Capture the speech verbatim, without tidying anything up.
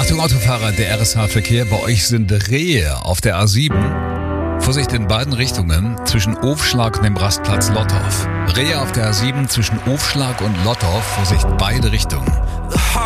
Achtung Autofahrer, der R S H-Verkehr, bei euch sind Rehe auf der A sieben. Vorsicht in beiden Richtungen zwischen Ofschlag und dem Rastplatz Lottorf. Rehe auf der A sieben zwischen Ofschlag und Lottorf, Vorsicht beide Richtungen.